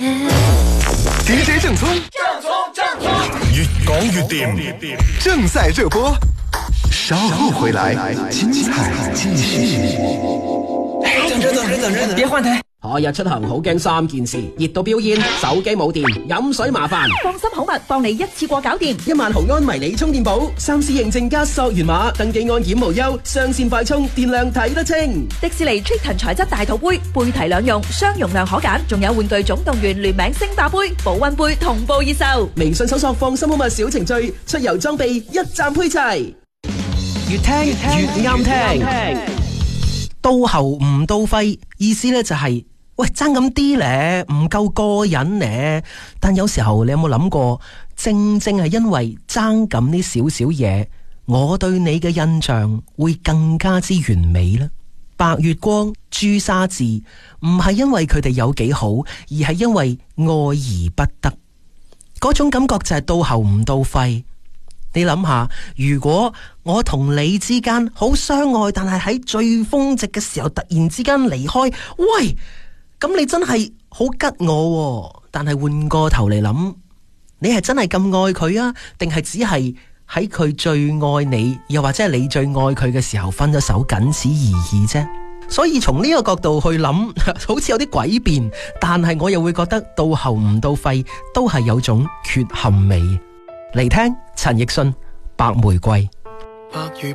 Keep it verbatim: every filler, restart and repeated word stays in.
D J 正聰， 正聰正聰， 越講越掂，正在熱播，稍後回來，精彩繼續。 等陣等陣等陣，別換台。 我日出行好驚三件事：熱到飆煙、手機冇電、飲水麻煩。 放心好物，幫你一次過搞掂。 一萬毫安迷你充電寶，三 C 認證加溯源碼，登記安檢無憂，雙線快充，電量睇得清。 迪士尼 Triton 材質大肚杯，杯提兩用，雙容量可揀，仲有玩具總動員聯名星霸杯、保溫杯同步熱售。 微信搜索放心好物小程序，出遊裝備一站配齊。越聽越啱聽。到喉唔到肺，意思咧就係、是。喂，爭咁啲咧，唔夠過癮咧。但有時候你有冇諗過，正正係因為爭咁啲少少嘢，我對你嘅印象會更加之完美呢？白月光、朱砂痣，唔係因為佢哋有幾好，而係因為愛而不得。嗰種感覺就係到喉唔到肺。你諗下，如果我同你之間好相愛，但係喺最峰值嘅時候突然之間離開，喂！咁你真係好吉我，但係換個頭嚟諗，你係真係咁愛佢啊？定係只係喺佢最愛你，又或者係你最愛佢嘅時候分咗手，僅此而已啫。所以從呢個角度去諗，好似有啲詭辯，但係我又會覺得到喉唔到肺都係有種缺陷美。嚟聽陳奕迅《白玫瑰》。